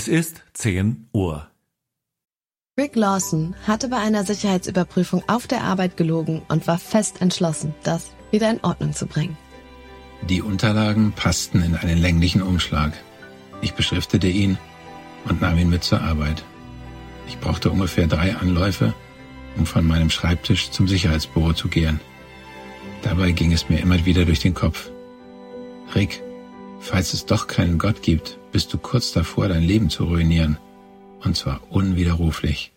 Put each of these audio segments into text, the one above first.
Es ist 10 Uhr. Rick Lawson hatte bei einer Sicherheitsüberprüfung auf der Arbeit gelogen und war fest entschlossen, das wieder in Ordnung zu bringen. Die Unterlagen passten in einen länglichen Umschlag. Ich beschriftete ihn und nahm ihn mit zur Arbeit. Ich brauchte ungefähr 3 Anläufe, um von meinem Schreibtisch zum Sicherheitsbüro zu gehen. Dabei ging es mir immer wieder durch den Kopf. Rick, falls es doch keinen Gott gibt, bist du kurz davor, dein Leben zu ruinieren. Und zwar unwiderruflich.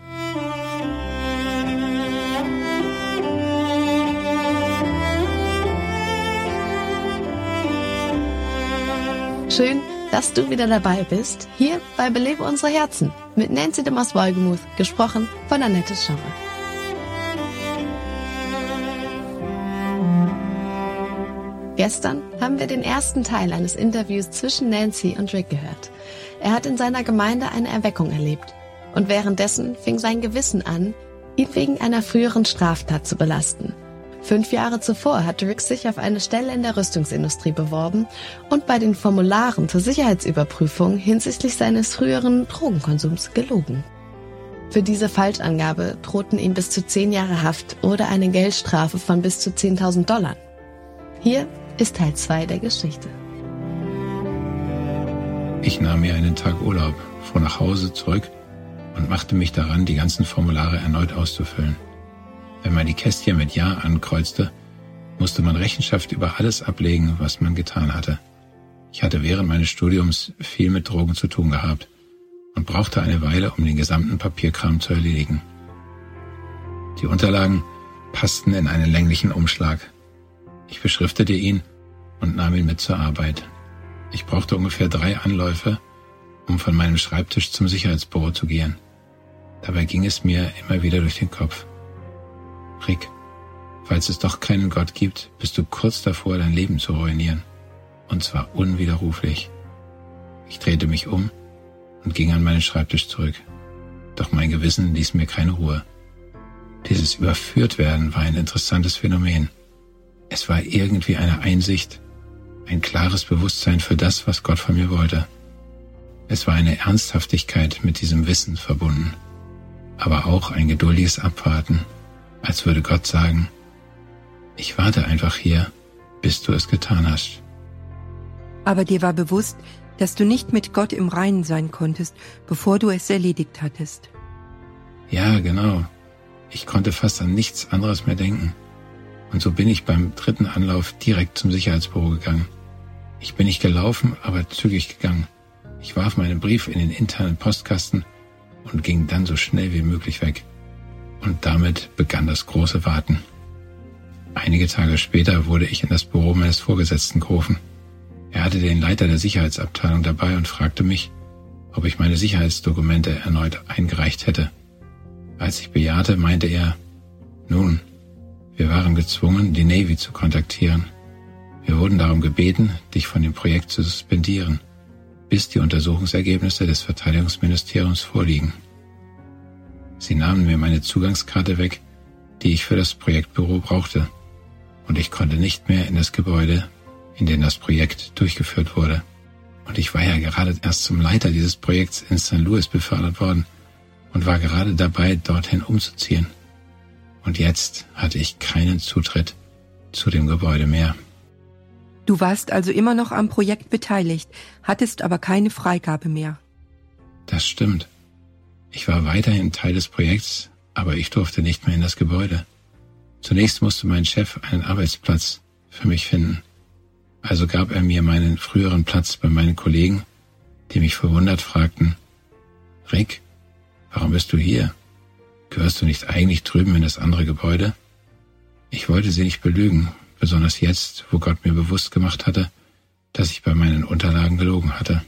Schön, dass du wieder dabei bist, hier bei Belebe unsere Herzen mit Nancy de Moss-Wolgemuth, gesprochen von Annette Schauer. Gestern haben wir den ersten Teil eines Interviews zwischen Nancy und Rick gehört. Er hat in seiner Gemeinde eine Erweckung erlebt. Und währenddessen fing sein Gewissen an, ihn wegen einer früheren Straftat zu belasten. 5 Jahre zuvor hatte Rick sich auf eine Stelle in der Rüstungsindustrie beworben und bei den Formularen zur Sicherheitsüberprüfung hinsichtlich seines früheren Drogenkonsums gelogen. Für diese Falschangabe drohten ihm bis zu 10 Jahre Haft oder eine Geldstrafe von bis zu $10.000. Hier ist Teil 2 der Geschichte. Ich nahm mir einen Tag Urlaub, fuhr nach Hause zurück und machte mich daran, die ganzen Formulare erneut auszufüllen. Wenn man die Kästchen mit Ja ankreuzte, musste man Rechenschaft über alles ablegen, was man getan hatte. Ich hatte während meines Studiums viel mit Drogen zu tun gehabt und brauchte eine Weile, um den gesamten Papierkram zu erledigen. Die Unterlagen passten in einen länglichen Umschlag. Ich beschriftete ihn und nahm ihn mit zur Arbeit. Ich brauchte ungefähr 3 Anläufe, um von meinem Schreibtisch zum Sicherheitsbüro zu gehen. Dabei ging es mir immer wieder durch den Kopf. Rick, falls es doch keinen Gott gibt, bist du kurz davor, dein Leben zu ruinieren. Und zwar unwiderruflich. Ich drehte mich um und ging an meinen Schreibtisch zurück. Doch mein Gewissen ließ mir keine Ruhe. Dieses Überführtwerden war ein interessantes Phänomen. Es war irgendwie eine Einsicht, ein klares Bewusstsein für das, was Gott von mir wollte. Es war eine Ernsthaftigkeit mit diesem Wissen verbunden, aber auch ein geduldiges Abwarten, als würde Gott sagen, ich warte einfach hier, bis du es getan hast. Aber dir war bewusst, dass du nicht mit Gott im Reinen sein konntest, bevor du es erledigt hattest. Ja, genau. Ich konnte fast an nichts anderes mehr denken. Und so bin ich beim 3. Anlauf direkt zum Sicherheitsbüro gegangen. Ich bin nicht gelaufen, aber zügig gegangen. Ich warf meinen Brief in den internen Postkasten und ging dann so schnell wie möglich weg. Und damit begann das große Warten. Einige Tage später wurde ich in das Büro meines Vorgesetzten gerufen. Er hatte den Leiter der Sicherheitsabteilung dabei und fragte mich, ob ich meine Sicherheitsdokumente erneut eingereicht hätte. Als ich bejahte, meinte er, nun, wir waren gezwungen, die Navy zu kontaktieren. Wir wurden darum gebeten, dich von dem Projekt zu suspendieren, bis die Untersuchungsergebnisse des Verteidigungsministeriums vorliegen. Sie nahmen mir meine Zugangskarte weg, die ich für das Projektbüro brauchte, und ich konnte nicht mehr in das Gebäude, in dem das Projekt durchgeführt wurde. Und ich war ja gerade erst zum Leiter dieses Projekts in St. Louis befördert worden und war gerade dabei, dorthin umzuziehen. Und jetzt hatte ich keinen Zutritt zu dem Gebäude mehr. Du warst also immer noch am Projekt beteiligt, hattest aber keine Freigabe mehr. Das stimmt. Ich war weiterhin Teil des Projekts, aber ich durfte nicht mehr in das Gebäude. Zunächst musste mein Chef einen Arbeitsplatz für mich finden. Also gab er mir meinen früheren Platz bei meinen Kollegen, die mich verwundert fragten, Rick, warum bist du hier? Gehörst du nicht eigentlich drüben in das andere Gebäude? Ich wollte sie nicht belügen, besonders jetzt, wo Gott mir bewusst gemacht hatte, dass ich bei meinen Unterlagen gelogen hatte.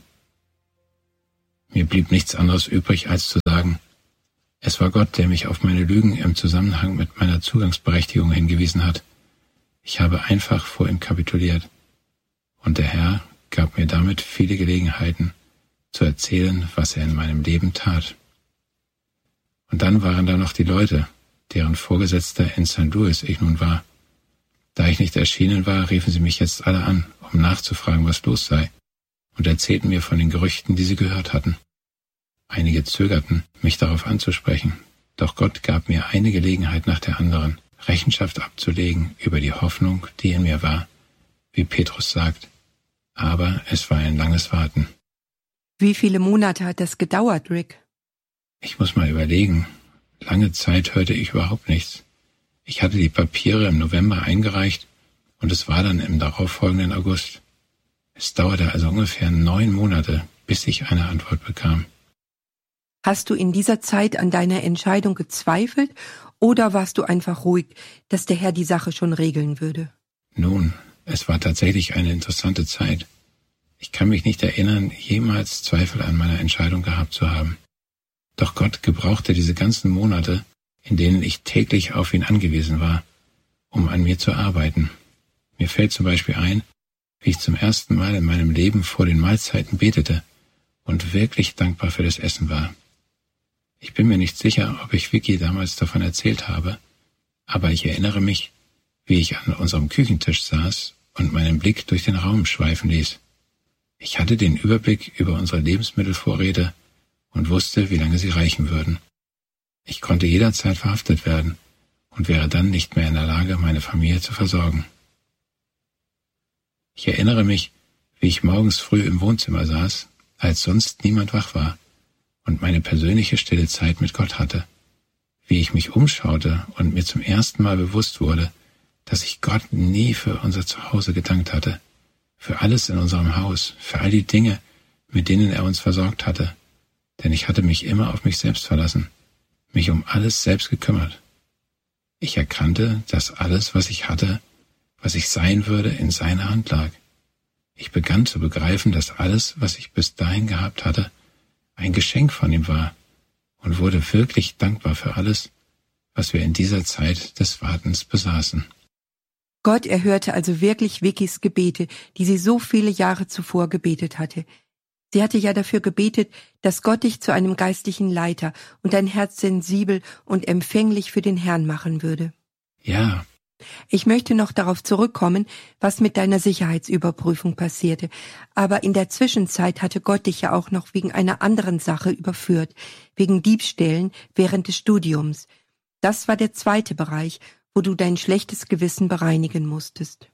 Mir blieb nichts anderes übrig, als zu sagen, es war Gott, der mich auf meine Lügen im Zusammenhang mit meiner Zugangsberechtigung hingewiesen hat. Ich habe einfach vor ihm kapituliert. Und der Herr gab mir damit viele Gelegenheiten, zu erzählen, was er in meinem Leben tat. Und dann waren da noch die Leute, deren Vorgesetzter in St. Louis ich nun war. Da ich nicht erschienen war, riefen sie mich jetzt alle an, um nachzufragen, was los sei. und erzählten mir von den Gerüchten, die sie gehört hatten. Einige zögerten, mich darauf anzusprechen, doch Gott gab mir eine Gelegenheit nach der anderen, Rechenschaft abzulegen über die Hoffnung, die in mir war, wie Petrus sagt. Aber es war ein langes Warten. Wie viele Monate hat das gedauert, Rick? Ich muss mal überlegen. Lange Zeit hörte ich überhaupt nichts. Ich hatte die Papiere im November eingereicht und es war dann im darauffolgenden August. Es dauerte also ungefähr 9 Monate, bis ich eine Antwort bekam. Hast du in dieser Zeit an deiner Entscheidung gezweifelt oder warst du einfach ruhig, dass der Herr die Sache schon regeln würde? Nun, es war tatsächlich eine interessante Zeit. Ich kann mich nicht erinnern, jemals Zweifel an meiner Entscheidung gehabt zu haben. Doch Gott gebrauchte diese ganzen Monate, in denen ich täglich auf ihn angewiesen war, um an mir zu arbeiten. Mir fällt zum Beispiel ein, wie ich zum ersten Mal in meinem Leben vor den Mahlzeiten betete und wirklich dankbar für das Essen war. Ich bin mir nicht sicher, ob ich Vicky damals davon erzählt habe, aber ich erinnere mich, wie ich an unserem Küchentisch saß und meinen Blick durch den Raum schweifen ließ. Ich hatte den Überblick über unsere Lebensmittelvorräte und wusste, wie lange sie reichen würden. Ich konnte jederzeit verhaftet werden und wäre dann nicht mehr in der Lage, meine Familie zu versorgen. Ich erinnere mich, wie ich morgens früh im Wohnzimmer saß, als sonst niemand wach war und meine persönliche stille Zeit mit Gott hatte, wie ich mich umschaute und mir zum ersten Mal bewusst wurde, dass ich Gott nie für unser Zuhause gedankt hatte, für alles in unserem Haus, für all die Dinge, mit denen er uns versorgt hatte, denn ich hatte mich immer auf mich selbst verlassen, mich um alles selbst gekümmert. Ich erkannte, dass alles, was ich hatte, was ich sein würde, in seiner Hand lag. Ich begann zu begreifen, dass alles, was ich bis dahin gehabt hatte, ein Geschenk von ihm war und wurde wirklich dankbar für alles, was wir in dieser Zeit des Wartens besaßen. Gott erhörte also wirklich Vickys Gebete, die sie so viele Jahre zuvor gebetet hatte. Sie hatte ja dafür gebetet, dass Gott dich zu einem geistlichen Leiter und dein Herz sensibel und empfänglich für den Herrn machen würde. Ja. Ich möchte noch darauf zurückkommen, was mit deiner Sicherheitsüberprüfung passierte. Aber in der Zwischenzeit hatte Gott dich ja auch noch wegen einer anderen Sache überführt, wegen Diebstählen während des Studiums. Das war der zweite Bereich, wo du dein schlechtes Gewissen bereinigen musstest.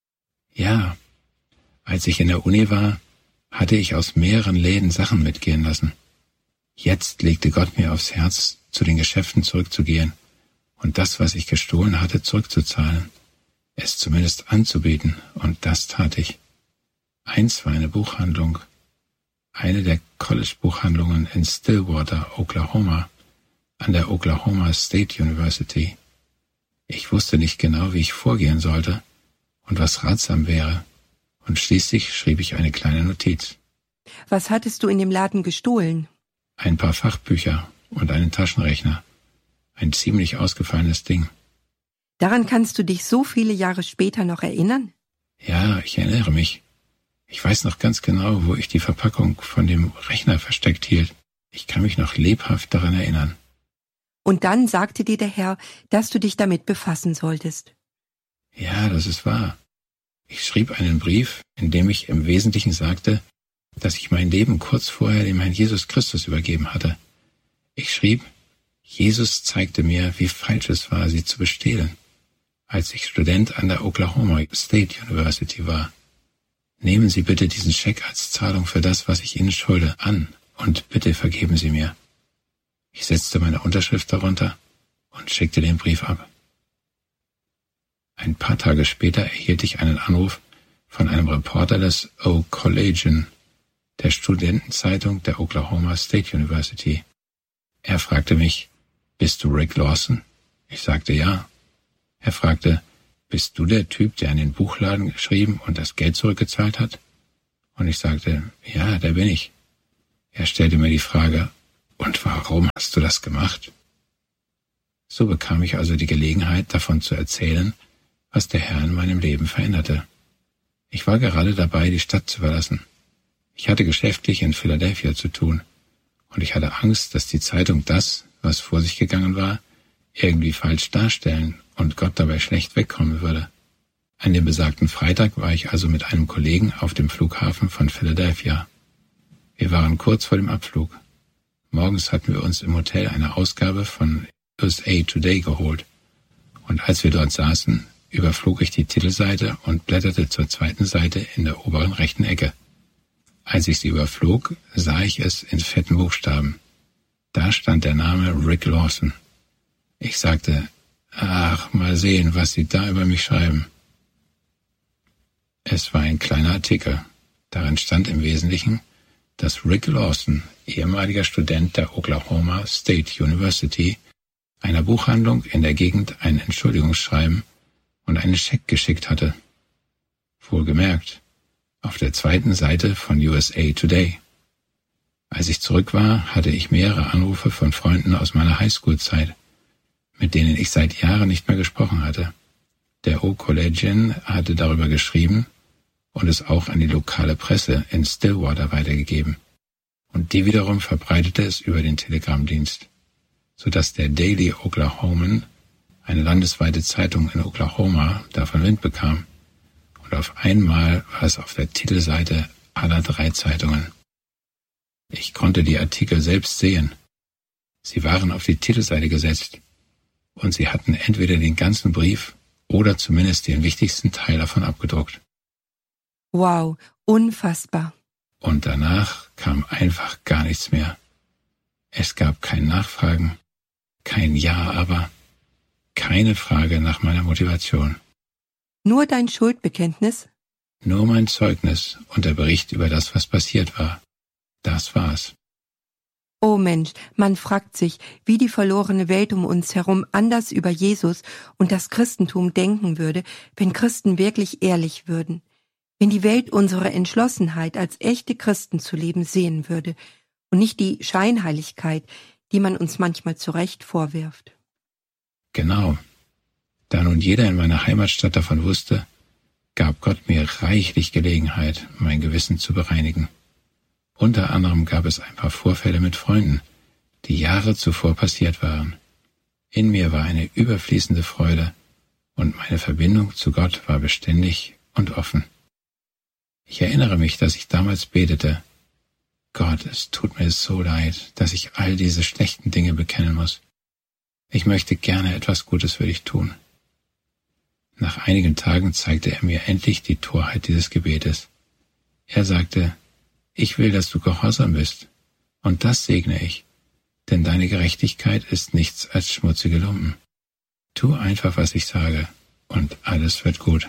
Ja. Als ich in der Uni war, hatte ich aus mehreren Läden Sachen mitgehen lassen. Jetzt legte Gott mir aufs Herz, zu den Geschäften zurückzugehen und das, was ich gestohlen hatte, zurückzuzahlen, es zumindest anzubieten, und das tat ich. Eins war eine Buchhandlung, eine der College-Buchhandlungen in Stillwater, Oklahoma, an der Oklahoma State University. Ich wusste nicht genau, wie ich vorgehen sollte und was ratsam wäre, und schließlich schrieb ich eine kleine Notiz. Was hattest du in dem Laden gestohlen? Ein paar Fachbücher und einen Taschenrechner. Ein ziemlich ausgefallenes Ding. Daran kannst du dich so viele Jahre später noch erinnern? Ja, ich erinnere mich. Ich weiß noch ganz genau, wo ich die Verpackung von dem Rechner versteckt hielt. Ich kann mich noch lebhaft daran erinnern. Und dann sagte dir der Herr, dass du dich damit befassen solltest. Ja, das ist wahr. Ich schrieb einen Brief, in dem ich im Wesentlichen sagte, dass ich mein Leben kurz vorher dem Herrn Jesus Christus übergeben hatte. Ich schrieb, Jesus zeigte mir, wie falsch es war, sie zu bestehlen, als ich Student an der Oklahoma State University war. Nehmen Sie bitte diesen Scheck als Zahlung für das, was ich Ihnen schulde, an, und bitte vergeben Sie mir. Ich setzte meine Unterschrift darunter und schickte den Brief ab. Ein paar Tage später erhielt ich einen Anruf von einem Reporter des O-Collegian, der Studentenzeitung der Oklahoma State University. Er fragte mich, »Bist du Rick Lawson?« Ich sagte ja. Er fragte, »Bist du der Typ, der an den Buchladen geschrieben und das Geld zurückgezahlt hat?« Und ich sagte, »Ja, der bin ich.« Er stellte mir die Frage, »Und warum hast du das gemacht?« So bekam ich also die Gelegenheit, davon zu erzählen, was der Herr in meinem Leben veränderte. Ich war gerade dabei, die Stadt zu verlassen. Ich hatte geschäftlich in Philadelphia zu tun, und ich hatte Angst, dass die Zeitung das, was vor sich gegangen war, irgendwie falsch darstellen und Gott dabei schlecht wegkommen würde. An dem besagten Freitag war ich also mit einem Kollegen auf dem Flughafen von Philadelphia. Wir waren kurz vor dem Abflug. Morgens hatten wir uns im Hotel eine Ausgabe von USA Today geholt. Und als wir dort saßen, überflog ich die Titelseite und blätterte zur zweiten Seite in der oberen rechten Ecke. Als ich sie überflog, sah ich es in fetten Buchstaben. Da stand der Name Rick Lawson. Ich sagte, ach, mal sehen, was Sie da über mich schreiben. Es war ein kleiner Artikel. Darin stand im Wesentlichen, dass Rick Lawson, ehemaliger Student der Oklahoma State University, einer Buchhandlung in der Gegend ein Entschuldigungsschreiben und einen Scheck geschickt hatte. Wohlgemerkt, auf der zweiten Seite von USA Today. Als ich zurück war, hatte ich mehrere Anrufe von Freunden aus meiner Highschool-Zeit, mit denen ich seit Jahren nicht mehr gesprochen hatte. Der O-Collegian hatte darüber geschrieben und es auch an die lokale Presse in Stillwater weitergegeben. Und die wiederum verbreitete es über den Telegrammdienst, sodass der Daily Oklahoman, eine landesweite Zeitung in Oklahoma, davon Wind bekam. Und auf einmal war es auf der Titelseite aller 3 Zeitungen. Ich konnte die Artikel selbst sehen. Sie waren auf die Titelseite gesetzt und sie hatten entweder den ganzen Brief oder zumindest den wichtigsten Teil davon abgedruckt. Wow, unfassbar. Und danach kam einfach gar nichts mehr. Es gab kein Nachfragen, kein Ja, aber keine Frage nach meiner Motivation. Nur dein Schuldbekenntnis? Nur mein Zeugnis und der Bericht über das, was passiert war. Das war's. Oh Mensch, man fragt sich, wie die verlorene Welt um uns herum anders über Jesus und das Christentum denken würde, wenn Christen wirklich ehrlich würden. Wenn die Welt unsere Entschlossenheit, als echte Christen zu leben, sehen würde und nicht die Scheinheiligkeit, die man uns manchmal zu Recht vorwirft. Genau. Da nun jeder in meiner Heimatstadt davon wusste, gab Gott mir reichlich Gelegenheit, mein Gewissen zu bereinigen. Unter anderem gab es ein paar Vorfälle mit Freunden, die Jahre zuvor passiert waren. In mir war eine überfließende Freude und meine Verbindung zu Gott war beständig und offen. Ich erinnere mich, dass ich damals betete, Gott, es tut mir so leid, dass ich all diese schlechten Dinge bekennen muss. Ich möchte gerne etwas Gutes für dich tun. Nach einigen Tagen zeigte er mir endlich die Torheit dieses Gebetes. Er sagte, ich will, dass du gehorsam bist, und das segne ich, denn deine Gerechtigkeit ist nichts als schmutzige Lumpen. Tu einfach, was ich sage, und alles wird gut.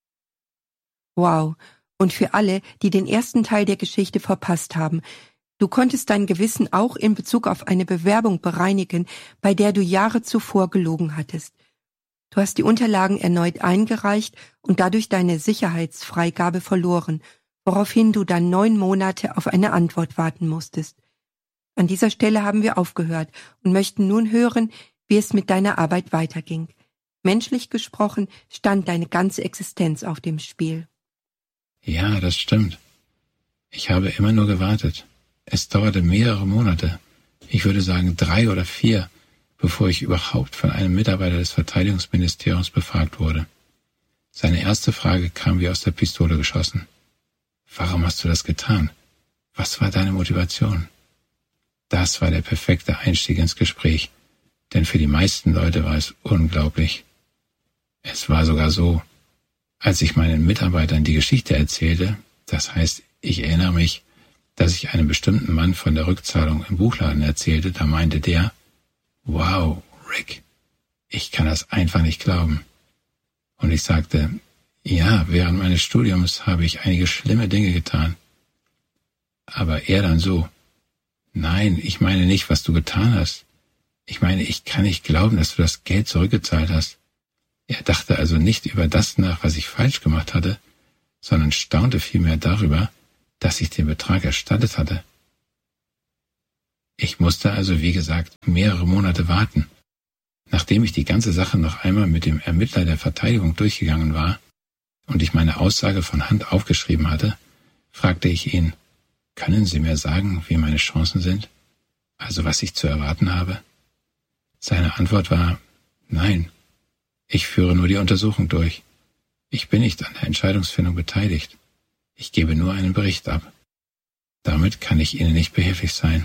Wow, und für alle, die den ersten Teil der Geschichte verpasst haben, du konntest dein Gewissen auch in Bezug auf eine Bewerbung bereinigen, bei der du Jahre zuvor gelogen hattest. Du hast die Unterlagen erneut eingereicht und dadurch deine Sicherheitsfreigabe verloren, woraufhin du dann 9 Monate auf eine Antwort warten musstest. An dieser Stelle haben wir aufgehört und möchten nun hören, wie es mit deiner Arbeit weiterging. Menschlich gesprochen stand deine ganze Existenz auf dem Spiel. Ja, das stimmt. Ich habe immer nur gewartet. Es dauerte mehrere Monate, ich würde sagen 3 oder 4, bevor ich überhaupt von einem Mitarbeiter des Verteidigungsministeriums befragt wurde. Seine erste Frage kam wie aus der Pistole geschossen. Warum hast du das getan? Was war deine Motivation? Das war der perfekte Einstieg ins Gespräch, denn für die meisten Leute war es unglaublich. Es war sogar so, als ich meinen Mitarbeitern die Geschichte erzählte, das heißt, ich erinnere mich, dass ich einem bestimmten Mann von der Rückzahlung im Buchladen erzählte, da meinte der, wow, Rick, ich kann das einfach nicht glauben. Und ich sagte, ja, während meines Studiums habe ich einige schlimme Dinge getan. Aber er dann so, nein, ich meine nicht, was du getan hast. Ich meine, ich kann nicht glauben, dass du das Geld zurückgezahlt hast. Er dachte also nicht über das nach, was ich falsch gemacht hatte, sondern staunte vielmehr darüber, dass ich den Betrag erstattet hatte. Ich musste also, wie gesagt, mehrere Monate warten. Nachdem ich die ganze Sache noch einmal mit dem Ermittler der Verteidigung durchgegangen war und ich meine Aussage von Hand aufgeschrieben hatte, fragte ich ihn, können Sie mir sagen, wie meine Chancen sind? Also was ich zu erwarten habe? Seine Antwort war, nein, ich führe nur die Untersuchung durch. Ich bin nicht an der Entscheidungsfindung beteiligt. Ich gebe nur einen Bericht ab. Damit kann ich Ihnen nicht behilflich sein.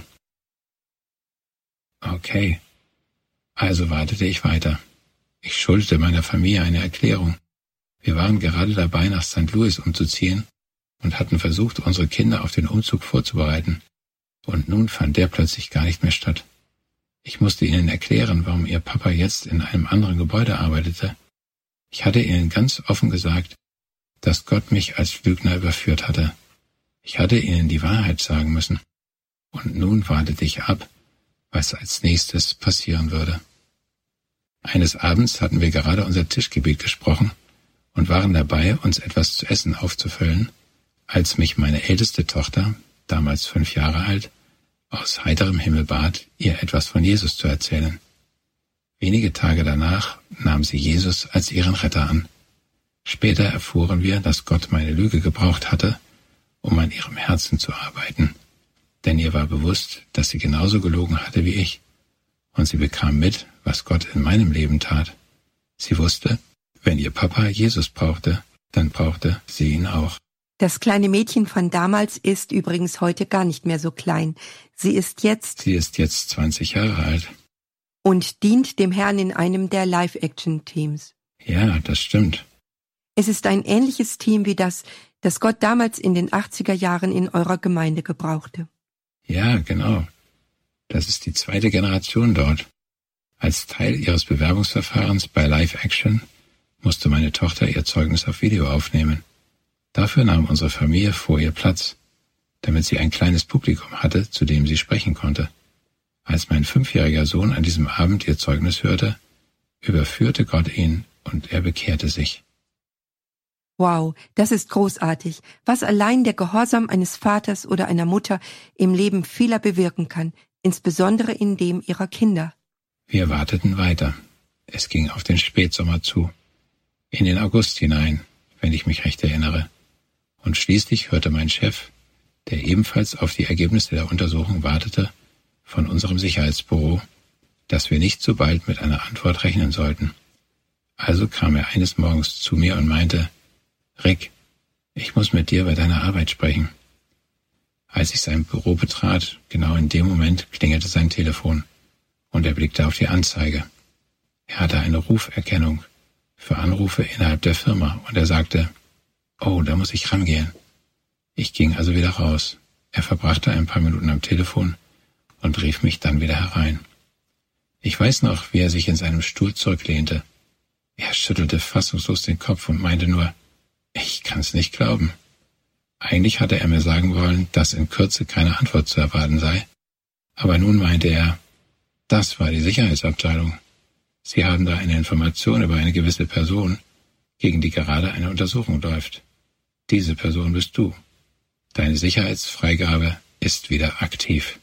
Okay. Also wartete ich weiter. Ich schuldete meiner Familie eine Erklärung. Wir waren gerade dabei, nach St. Louis umzuziehen und hatten versucht, unsere Kinder auf den Umzug vorzubereiten. Und nun fand der plötzlich gar nicht mehr statt. Ich musste ihnen erklären, warum ihr Papa jetzt in einem anderen Gebäude arbeitete. Ich hatte ihnen ganz offen gesagt, dass Gott mich als Lügner überführt hatte. Ich hatte ihnen die Wahrheit sagen müssen. Und nun wartete ich ab, was als nächstes passieren würde. Eines Abends hatten wir gerade unser Tischgebet gesprochen und waren dabei, uns etwas zu essen aufzufüllen, als mich meine älteste Tochter, damals 5 Jahre alt, aus heiterem Himmel bat, ihr etwas von Jesus zu erzählen. Wenige Tage danach nahm sie Jesus als ihren Retter an. Später erfuhren wir, dass Gott meine Lüge gebraucht hatte, um an ihrem Herzen zu arbeiten. Denn ihr war bewusst, dass sie genauso gelogen hatte wie ich. Und sie bekam mit, was Gott in meinem Leben tat. Sie wusste, wenn ihr Papa Jesus brauchte, dann brauchte sie ihn auch. Das kleine Mädchen von damals ist übrigens heute gar nicht mehr so klein. Sie ist jetzt 20 Jahre alt. Und dient dem Herrn in einem der Live-Action-Teams. Ja, das stimmt. Es ist ein ähnliches Team wie das Gott damals in den 80er Jahren in eurer Gemeinde gebrauchte. Ja, genau. Das ist die 2. Generation dort. Als Teil ihres Bewerbungsverfahrens bei Live Action musste meine Tochter ihr Zeugnis auf Video aufnehmen. Dafür nahm unsere Familie vor ihr Platz, damit sie ein kleines Publikum hatte, zu dem sie sprechen konnte. Als mein 5-jähriger Sohn an diesem Abend ihr Zeugnis hörte, überführte Gott ihn und er bekehrte sich. Wow, das ist großartig, was allein der Gehorsam eines Vaters oder einer Mutter im Leben vieler bewirken kann, insbesondere in dem ihrer Kinder. Wir warteten weiter. Es ging auf den Spätsommer zu, in den August hinein, wenn ich mich recht erinnere. Und schließlich hörte mein Chef, der ebenfalls auf die Ergebnisse der Untersuchung wartete, von unserem Sicherheitsbüro, dass wir nicht so bald mit einer Antwort rechnen sollten. Also kam er eines Morgens zu mir und meinte, »Rick, ich muss mit dir bei deiner Arbeit sprechen.« Als ich sein Büro betrat, genau in dem Moment klingelte sein Telefon und er blickte auf die Anzeige. Er hatte eine Ruferkennung für Anrufe innerhalb der Firma und er sagte, »Oh, da muss ich rangehen.« Ich ging also wieder raus. Er verbrachte ein paar Minuten am Telefon und rief mich dann wieder herein. Ich weiß noch, wie er sich in seinem Stuhl zurücklehnte. Er schüttelte fassungslos den Kopf und meinte nur, »Ich kann's nicht glauben.« Eigentlich hatte er mir sagen wollen, dass in Kürze keine Antwort zu erwarten sei. Aber nun meinte er, das war die Sicherheitsabteilung. Sie haben da eine Information über eine gewisse Person, gegen die gerade eine Untersuchung läuft. Diese Person bist du. Deine Sicherheitsfreigabe ist wieder aktiv.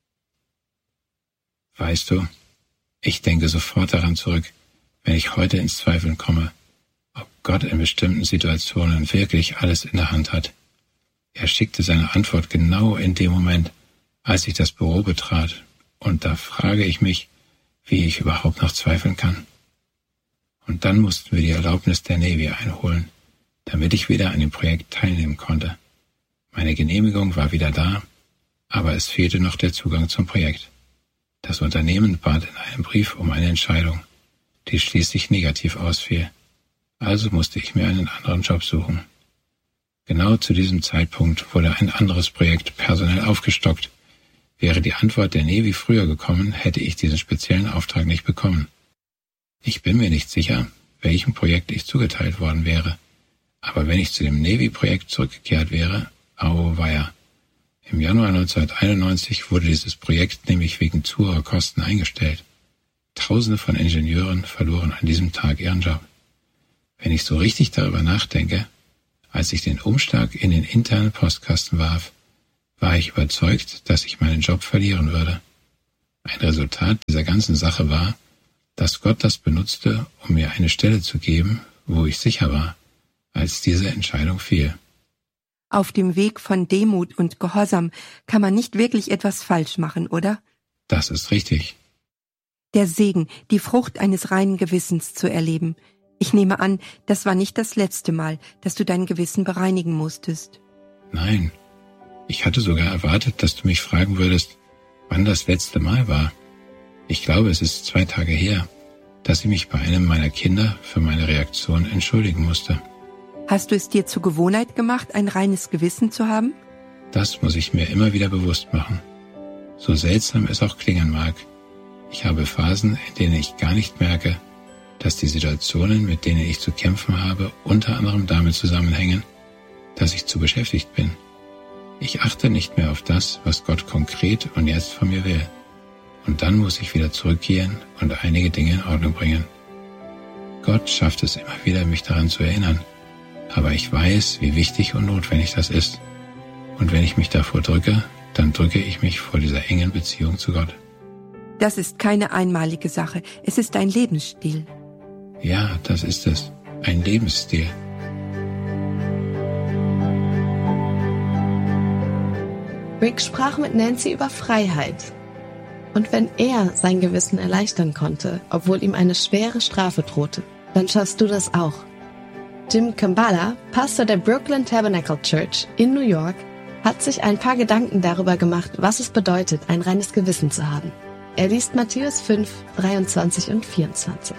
Weißt du, ich denke sofort daran zurück, wenn ich heute ins Zweifeln komme, ob Gott in bestimmten Situationen wirklich alles in der Hand hat. Er schickte seine Antwort genau in dem Moment, als ich das Büro betrat, und da frage ich mich, wie ich überhaupt noch zweifeln kann. Und dann mussten wir die Erlaubnis der Navy einholen, damit ich wieder an dem Projekt teilnehmen konnte. Meine Genehmigung war wieder da, aber es fehlte noch der Zugang zum Projekt. Das Unternehmen bat in einem Brief um eine Entscheidung, die schließlich negativ ausfiel. Also musste ich mir einen anderen Job suchen. Genau zu diesem Zeitpunkt wurde ein anderes Projekt personell aufgestockt. Wäre die Antwort der Navy früher gekommen, hätte ich diesen speziellen Auftrag nicht bekommen. Ich bin mir nicht sicher, welchem Projekt ich zugeteilt worden wäre. Aber wenn ich zu dem Navy-Projekt zurückgekehrt wäre, auweia. Im Januar 1991 wurde dieses Projekt nämlich wegen zu hoher Kosten eingestellt. Tausende von Ingenieuren verloren an diesem Tag ihren Job. Wenn ich so richtig darüber nachdenke, als ich den Umschlag in den internen Postkasten warf, war ich überzeugt, dass ich meinen Job verlieren würde. Ein Resultat dieser ganzen Sache war, dass Gott das benutzte, um mir eine Stelle zu geben, wo ich sicher war, als diese Entscheidung fiel. Auf dem Weg von Demut und Gehorsam kann man nicht wirklich etwas falsch machen, oder? Das ist richtig. Der Segen, die Frucht eines reinen Gewissens zu erleben, Ich nehme an, das war nicht das letzte Mal, dass du dein Gewissen bereinigen musstest. Nein, ich hatte sogar erwartet, dass du mich fragen würdest, wann das letzte Mal war. Ich glaube, es ist 2 Tage her, dass ich mich bei einem meiner Kinder für meine Reaktion entschuldigen musste. Hast du es dir zur Gewohnheit gemacht, ein reines Gewissen zu haben? Das muss ich mir immer wieder bewusst machen. So seltsam es auch klingen mag. Ich habe Phasen, in denen ich gar nicht merke, dass die Situationen, mit denen ich zu kämpfen habe, unter anderem damit zusammenhängen, dass ich zu beschäftigt bin. Ich achte nicht mehr auf das, was Gott konkret und jetzt von mir will. Und dann muss ich wieder zurückgehen und einige Dinge in Ordnung bringen. Gott schafft es immer wieder, mich daran zu erinnern. Aber ich weiß, wie wichtig und notwendig das ist. Und wenn ich mich davor drücke, dann drücke ich mich vor dieser engen Beziehung zu Gott. Das ist keine einmalige Sache. Es ist ein Lebensstil. Ja, das ist es. Ein Lebensstil. Rick sprach mit Nancy über Freiheit. Und wenn er sein Gewissen erleichtern konnte, obwohl ihm eine schwere Strafe drohte, dann schaffst du das auch. Jim Kambala, Pastor der Brooklyn Tabernacle Church in New York, hat sich ein paar Gedanken darüber gemacht, was es bedeutet, ein reines Gewissen zu haben. Er liest Matthäus 5, 23 und 24.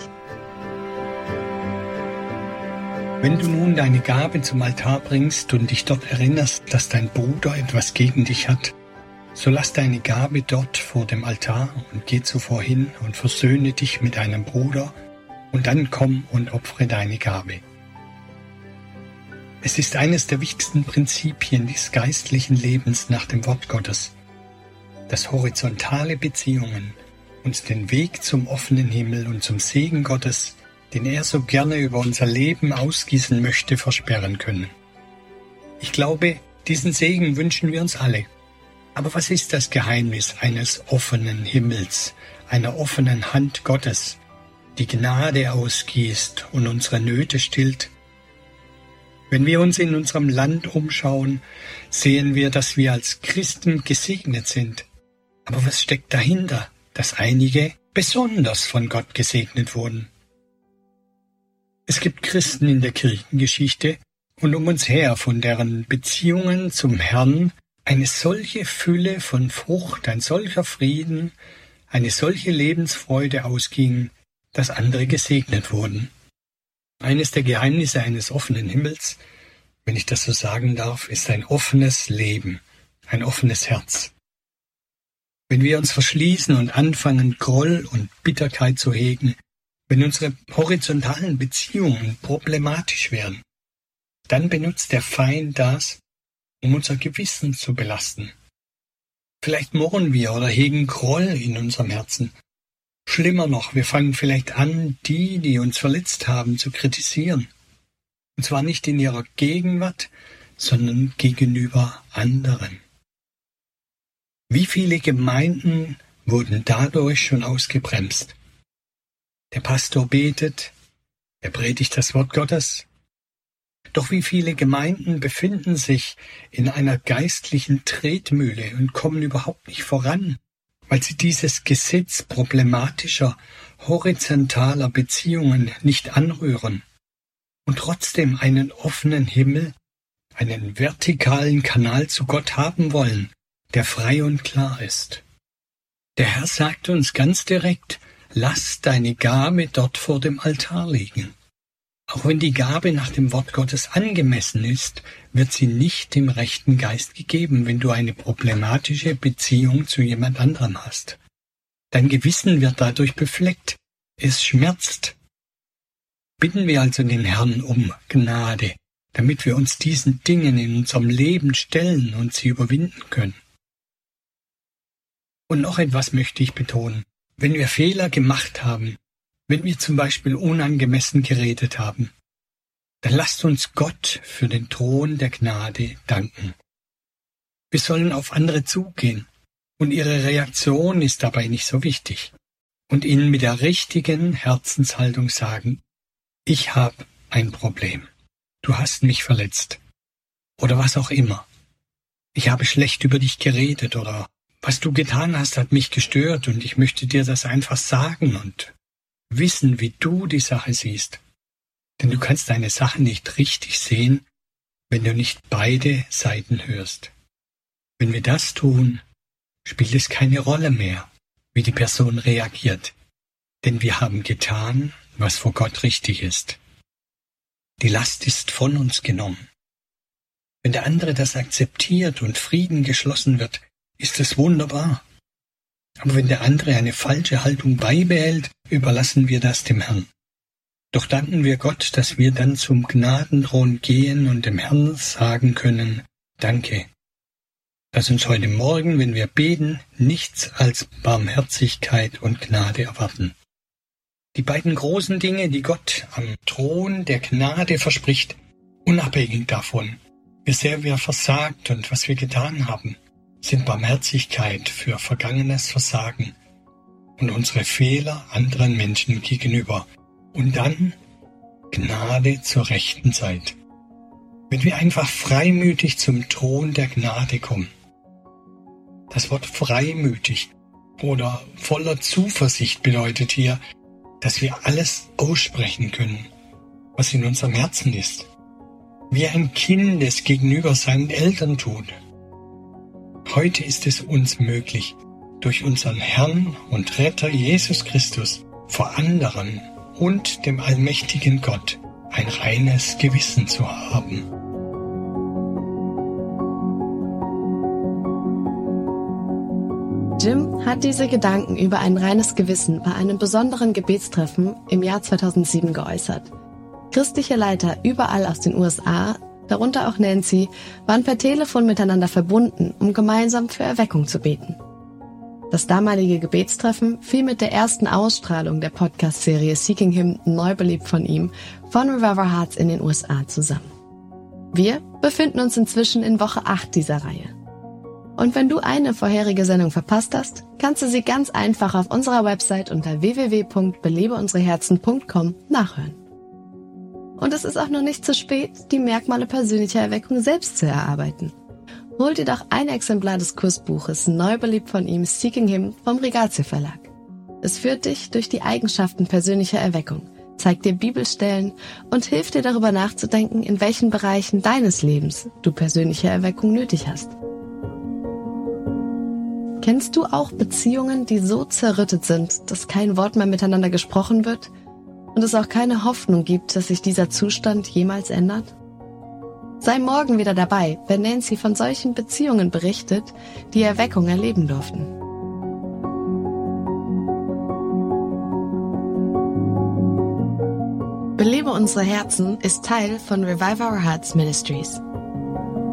Wenn du nun deine Gabe zum Altar bringst und dich dort erinnerst, dass dein Bruder etwas gegen dich hat, so lass deine Gabe dort vor dem Altar und geh zuvor hin und versöhne dich mit deinem Bruder und dann komm und opfere deine Gabe. Es ist eines der wichtigsten Prinzipien des geistlichen Lebens nach dem Wort Gottes, dass horizontale Beziehungen uns den Weg zum offenen Himmel und zum Segen Gottes, den er so gerne über unser Leben ausgießen möchte, versperren können. Ich glaube, diesen Segen wünschen wir uns alle. Aber was ist das Geheimnis eines offenen Himmels, einer offenen Hand Gottes, die Gnade ausgießt und unsere Nöte stillt? Wenn wir uns in unserem Land umschauen, sehen wir, dass wir als Christen gesegnet sind. Aber was steckt dahinter, dass einige besonders von Gott gesegnet wurden? Es gibt Christen in der Kirchengeschichte und um uns her, von deren Beziehungen zum Herrn eine solche Fülle von Frucht, ein solcher Frieden, eine solche Lebensfreude ausging, dass andere gesegnet wurden. Eines der Geheimnisse eines offenen Himmels, wenn ich das so sagen darf, ist ein offenes Leben, ein offenes Herz. Wenn wir uns verschließen und anfangen, Groll und Bitterkeit zu hegen, wenn unsere horizontalen Beziehungen problematisch werden, dann benutzt der Feind das, um unser Gewissen zu belasten. Vielleicht murren wir oder hegen Groll in unserem Herzen. Schlimmer noch, wir fangen vielleicht an, die uns verletzt haben, zu kritisieren. Und zwar nicht in ihrer Gegenwart, sondern gegenüber anderen. Wie viele Gemeinden wurden dadurch schon ausgebremst? Der Pastor betet, er predigt das Wort Gottes. Doch wie viele Gemeinden befinden sich in einer geistlichen Tretmühle und kommen überhaupt nicht voran, weil sie dieses Gesetz problematischer, horizontaler Beziehungen nicht anrühren und trotzdem einen offenen Himmel, einen vertikalen Kanal zu Gott haben wollen, der frei und klar ist. Der Herr sagt uns ganz direkt, lass deine Gabe dort vor dem Altar liegen. Auch wenn die Gabe nach dem Wort Gottes angemessen ist, wird sie nicht im rechten Geist gegeben, wenn du eine problematische Beziehung zu jemand anderem hast. Dein Gewissen wird dadurch befleckt. Es schmerzt. Bitten wir also den Herrn um Gnade, damit wir uns diesen Dingen in unserem Leben stellen und sie überwinden können. Und noch etwas möchte ich betonen. Wenn wir Fehler gemacht haben, wenn wir zum Beispiel unangemessen geredet haben, dann lasst uns Gott für den Thron der Gnade danken. Wir sollen auf andere zugehen, und ihre Reaktion ist dabei nicht so wichtig, und ihnen mit der richtigen Herzenshaltung sagen, ich habe ein Problem, du hast mich verletzt, oder was auch immer. Ich habe schlecht über dich geredet, oder was du getan hast, hat mich gestört, und ich möchte dir das einfach sagen und wissen, wie du die Sache siehst. Denn du kannst eine Sache nicht richtig sehen, wenn du nicht beide Seiten hörst. Wenn wir das tun, spielt es keine Rolle mehr, wie die Person reagiert, denn wir haben getan, was vor Gott richtig ist. Die Last ist von uns genommen. Wenn der andere das akzeptiert und Frieden geschlossen wird, ist es wunderbar. Aber wenn der andere eine falsche Haltung beibehält, überlassen wir das dem Herrn. Doch danken wir Gott, dass wir dann zum Gnadenthron gehen und dem Herrn sagen können, Danke. Lass uns heute Morgen, wenn wir beten, nichts als Barmherzigkeit und Gnade erwarten. Die beiden großen Dinge, die Gott am Thron der Gnade verspricht, unabhängig davon, wie sehr wir versagt und was wir getan haben, sind Barmherzigkeit für vergangenes Versagen und unsere Fehler anderen Menschen gegenüber und dann Gnade zur rechten Zeit. Wenn wir einfach freimütig zum Thron der Gnade kommen. Das Wort freimütig oder voller Zuversicht bedeutet hier, dass wir alles aussprechen können, was in unserem Herzen ist. Wie ein Kind es gegenüber seinen Eltern tut. Heute ist es uns möglich, durch unseren Herrn und Retter Jesus Christus vor anderen und dem allmächtigen Gott ein reines Gewissen zu haben. Jim hat diese Gedanken über ein reines Gewissen bei einem besonderen Gebetstreffen im Jahr 2007 geäußert. Christliche Leiter überall aus den USA, darunter auch Nancy, waren per Telefon miteinander verbunden, um gemeinsam für Erweckung zu beten. Das damalige Gebetstreffen fiel mit der ersten Ausstrahlung der Podcast-Serie Seeking Him, Neubelebt von ihm, von Revival Hearts in den USA zusammen. Wir befinden uns inzwischen in Woche 8 dieser Reihe. Und wenn du eine vorherige Sendung verpasst hast, kannst du sie ganz einfach auf unserer Website unter www.belebeunsereherzen.com nachhören. Und es ist auch noch nicht zu spät, die Merkmale persönlicher Erweckung selbst zu erarbeiten. Hol dir doch ein Exemplar des Kursbuches Neubelebt von ihm, Seeking Him vom Rigatio Verlag. Es führt dich durch die Eigenschaften persönlicher Erweckung, zeigt dir Bibelstellen und hilft dir darüber nachzudenken, in welchen Bereichen deines Lebens du persönliche Erweckung nötig hast. Kennst du auch Beziehungen, die so zerrüttet sind, dass kein Wort mehr miteinander gesprochen wird und es auch keine Hoffnung gibt, dass sich dieser Zustand jemals ändert? Sei morgen wieder dabei, wenn Nancy von solchen Beziehungen berichtet, die Erweckung erleben durften. Belebe unsere Herzen ist Teil von Revive Our Hearts Ministries.